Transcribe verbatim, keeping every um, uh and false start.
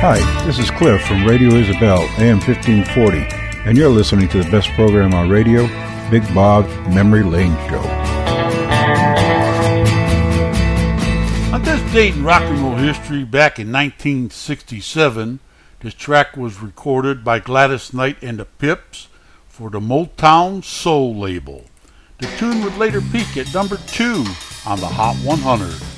Hi, this is Cliff from Radio Isabel, A M fifteen forty, and you're listening to the best program on radio, Big Bob's Memory Lane Show. On this date in rock and roll history, back in nineteen sixty-seven, this track was recorded by Gladys Knight and the Pips for the Motown Soul label. The tune would later peak at number two on the Hot one hundred.